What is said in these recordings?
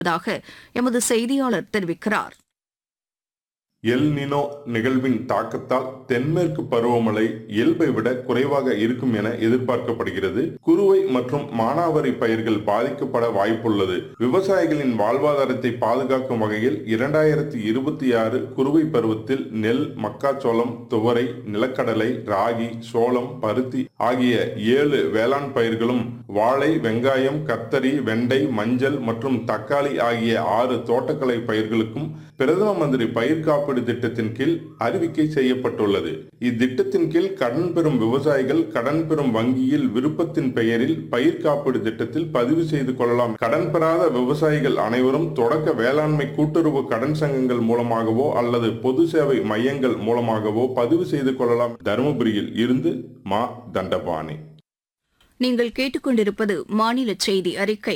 எமது செய்தியாளர் தெரிவிக்கிறார். எல் நினோ நிகழ்வின் தாக்கத்தால் தென்மேற்கு பருவமழை இயல்பை விட குறைவாக இருக்கும் என எதிர்பார்க்கப்படுகிறது. குறுவை மற்றும் மானாவாரி பயிர்கள் பாதிக்கப்பட வாய்ப்புள்ளது. விவசாயிகளின் வாழ்வாதாரத்தை பாதுகாக்கும் வகையில் 2026 குறுவை பருவத்தில் நெல், மக்காச்சோளம், துவரை, நிலக்கடலை, ராகி, சோளம், பருத்தி ஆகிய 7 வேளாண் பயிர்களும், வாழை, வெங்காயம், கத்தரி, வெண்டை, மஞ்சள் மற்றும் தக்காளி ஆகிய 6 தோட்டக்கலை பயிர்களுக்கும் பிரதம மந்திரி பயிர் காப்பீடு திட்டத்தின் கீழ் அறிவிக்கை செய்யப்பட்டுள்ளது. இத்திட்டத்தின் கீழ் கடன் பெறும் விவசாயிகள் கடன் பெறும் வங்கியில் விருப்பத்தின் பெயரில் பயிர் காப்பீடு திட்டத்தில் பதிவு செய்து கொள்ளலாம். கடன் பெறாத விவசாயிகள் அனைவரும் தொடக்க வேளாண்மை கூட்டுறவு கடன் சங்கங்கள் மூலமாகவோ அல்லது பொது சேவை மையங்கள் மூலமாகவோ பதிவு செய்து கொள்ளலாம். தருமபுரியில் இருந்து மா தண்டபாணி. நீங்கள் கேட்டுக்கொண்டிருப்பது மாநில செய்தி அறிக்கை.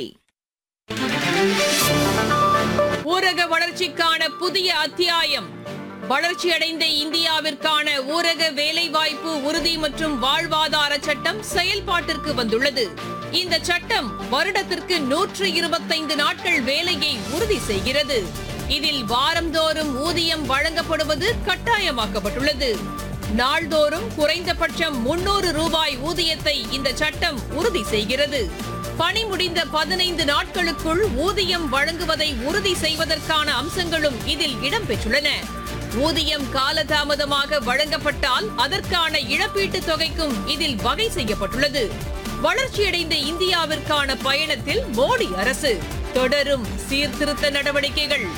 ஊரக வளர்ச்சிக்கான புதிய அத்தியாயம். வளர்ச்சியடைந்த இந்தியாவிற்கான ஊரக வேலைவாய்ப்பு உறுதி மற்றும் வாழ்வாதார சட்டம் செயல்பாட்டிற்கு வந்துள்ளது. இந்த சட்டம் வருடத்திற்கு 125 நாட்கள் வேலையை உறுதி செய்கிறது. இதில் வாரந்தோறும் ஊதியம் வழங்கப்படுவது கட்டாயமாக்கப்பட்டுள்ளது. நாள்தோறும் குறைந்தபட்சம் 300 ரூபாய் ஊதியத்தை இந்த சட்டம் உறுதி செய்கிறது. பணி முடிந்த 15 நாட்களுக்குள் ஊதியம் வழங்குவதை உறுதி செய்வதற்கான அம்சங்களும் இதில் இடம்பெற்றுள்ளன. ஊதியம் காலதாமதமாக வழங்கப்பட்டால் அதற்கான இழப்பீட்டுத் தொகைக்கும் இதில் வகை செய்யப்பட்டுள்ளது. வளர்ச்சியடைந்த இந்தியாவிற்கான பயணத்தில் மோடி அரசு தொடரும் சீர்திருத்த நடவடிக்கைகள்.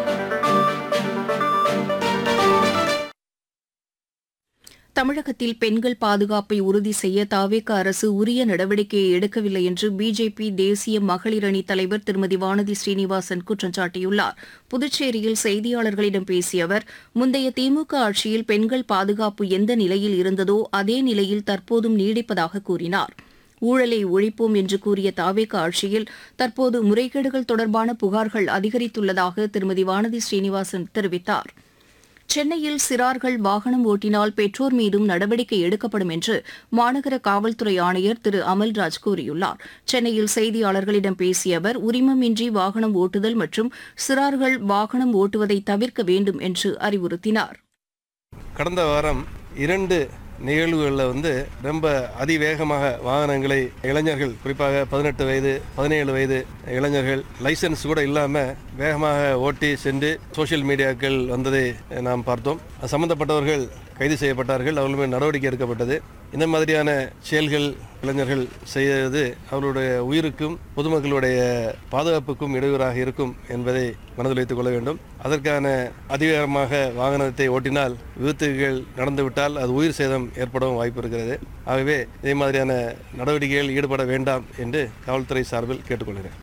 தமிழகத்தில் பெண்கள் பாதுகாப்பை உறுதி செய்ய தவேக அரசு உரிய நடவடிக்கையை எடுக்கவில்லை என்று பிஜேபி தேசிய மகளிர் அணி தலைவர் திருமதி வானதி ஸ்ரீனிவாசன் குற்றம் சாட்டியுள்ளார். புதுச்சேரியில் செய்தியாளர்களிடம் பேசிய அவர், முந்தைய திமுக ஆட்சியில் பெண்கள் பாதுகாப்பு எந்த நிலையில் இருந்ததோ அதே நிலையில் தற்போதும் நீடிப்பதாக கூறினார். ஊழலை ஒழிப்போம் என்று கூறிய தவேக ஆட்சியில் தற்போது முறைகேடுகள் தொடர்பான புகார்கள் அதிகரித்துள்ளதாக திருமதி வானதி ஸ்ரீனிவாசன் தெரிவித்தார். சென்னையில் சிறார்கள் வாகனம் ஓட்டினால் பெற்றோர் மீதும் நடவடிக்கை எடுக்கப்படும் என்று மாநகர காவல்துறை ஆணையர் திரு அமல்ராஜ் கூறியுள்ளார். சென்னையில் செய்தியாளர்களிடம் பேசிய அவர், உரிமமின்றி வாகனம் ஓட்டுதல் மற்றும் சிறார்கள் வாகனம் ஓட்டுவதை தவிர்க்க வேண்டும் என்று அறிவுறுத்தினார். கடந்த வாரம் 2 நிகழ்வுகளில் ரொம்ப அதிவேகமாக வாகனங்களை இளைஞர்கள், குறிப்பாக 18 வயது 17 வயது இளைஞர்கள் லைசன்ஸ் கூட இல்லாமல் வேகமாக ஓட்டி சென்று சோசியல் மீடியாக்கள் வந்ததை நாம் பார்த்தோம். சம்பந்தப்பட்டவர்கள் கைது செய்யப்பட்டார்கள். அவர்கள் மேல் நடவடிக்கை எடுக்கப்பட்டது. இந்த மாதிரியான செயல்கள் இளைஞர்கள் செய்வது அவர்களுடைய உயிருக்கும் பொதுமக்களுடைய பாதுகாப்புக்கும் இடையூறாக இருக்கும் என்பதை மனதில் வைத்துக் கொள்ள வேண்டும். அதற்கான அதிவேகமாக வாகனத்தை ஓட்டினால் விபத்துகள் நடந்துவிட்டால் அது உயிர் சேதம் ஏற்படவும் வாய்ப்பு இருக்கிறது. ஆகவே இதே மாதிரியான நடவடிக்கைகள் ஈடுபட வேண்டாம் என்று காவல்துறை சார்பில் கேட்டுக்கொள்கிறேன்.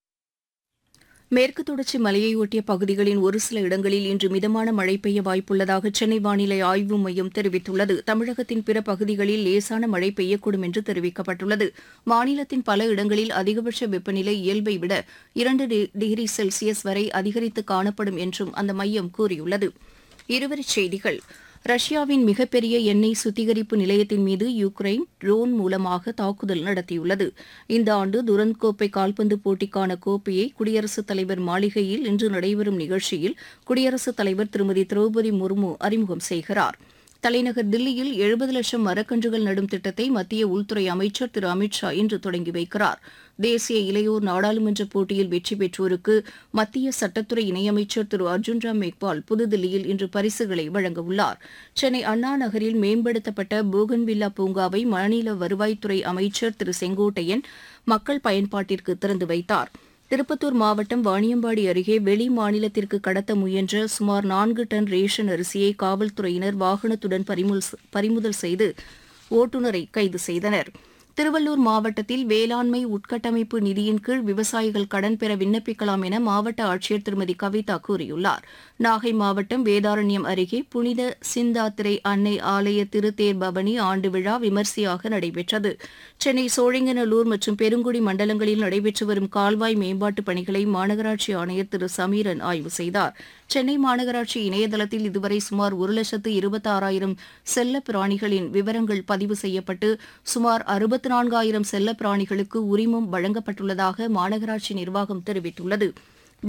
மேற்கு தொடர்ச்சி மலையையொட்டிய பகுதிகளின் ஒரு சில இடங்களில் இன்று மிதமான மழை பெய்ய வாய்ப்புள்ளதாக சென்னை வானிலை ஆய்வு மையம் தெரிவித்துள்ளது. தமிழகத்தின் பிற பகுதிகளில் லேசான மழை பெய்யக்கூடும் என்று தெரிவிக்கப்பட்டுள்ளது. மாநிலத்தின் பல இடங்களில் அதிகபட்ச வெப்பநிலை இயல்பை விட 2 டிகிரி செல்சியஸ் வரை அதிகரித்து காணப்படும் என்றும் அந்த மையம் கூறியுள்ளது. இருவரிச் செய்திகள். ரஷ்யாவின் மிகப்பெரிய எண்ணெய் சுத்திகரிப்பு நிலையத்தின் மீது யுக்ரைன் ட்ரோன் மூலமாக தாக்குதல் நடத்தியுள்ளது. இந்த ஆண்டு துரந்த் கோப்பை கால்பந்து போட்டிக்கான கோப்பையை குடியரசுத் தலைவர் மாளிகையில் இன்று நடைபெறும் நிகழ்ச்சியில் குடியரசுத் தலைவர் திருமதி திரௌபதி முர்மு அறிமுகம் செய்கிறார். தலைநகர் தில்லியில் 70 லட்சம் மரக்கன்றுகள் நடும் திட்டத்தை மத்திய உள்துறை அமைச்சர் திரு அமித் ஷா இன்று தொடங்கி வைக்கிறார். தேசிய இளையோர் நாடாளுமன்ற போட்டியில் வெற்றி பெற்றோருக்கு மத்திய சட்டத்துறை இணையமைச்சர் திரு அர்ஜுன் ராம் மேக்வால் புதுதில்லியில் இன்று பரிசுகளை வழங்கவுள்ளார். சென்னை அண்ணா நகரில் மேம்படுத்தப்பட்ட போகன்வில்லா பூங்காவை மாநில வருவாய்த்துறை அமைச்சர் திரு செங்கோட்டையன் மக்கள் பயன்பாட்டிற்கு திறந்து வைத்தார். திருப்பத்தூர் மாவட்டம் வாணியம்பாடி அருகே வெளி மாநிலத்திற்கு கடத்த முயன்ற சுமார் 4 டன் ரேஷன் அரிசியை காவல்துறையினர் வாகனத்துடன் பறிமுதல் செய்து ஓட்டுநரை கைது செய்தனர். திருவள்ளூர் மாவட்டத்தில் வேளாண்மை உட்கட்டமைப்பு நிதியின் கீழ் விவசாயிகள் கடன் பெற விண்ணப்பிக்கலாம் என மாவட்ட ஆட்சியர் திருமதி கவிதா கூறியுள்ளார். நாகை மாவட்டம் வேதாரண்யம் அருகே புனித சிந்தாத்திரை அன்னை ஆலய திருத்தேர் பவனி ஆண்டு விழா விமரிசையாக நடைபெற்றது. சென்னை சோழிங்கநல்லூர் மற்றும் பெருங்குடி மண்டலங்களில் நடைபெற்று வரும் கால்வாய் மேம்பாட்டுப் பணிகளை மாநகராட்சி ஆணையர் திரு சமீரன் ஆய்வு செய்தார். சென்னை மாநகராட்சி இணையதளத்தில் இதுவரை சுமார் 1,26,000 செல்ல பிராணிகளின் விவரங்கள் பதிவு செய்யப்பட்டு சுமார் 64,000 செல்ல பிராணிகளுக்கு உரிமம் வழங்கப்பட்டுள்ளதாக மாநகராட்சி நிர்வாகம் தெரிவித்துள்ளது.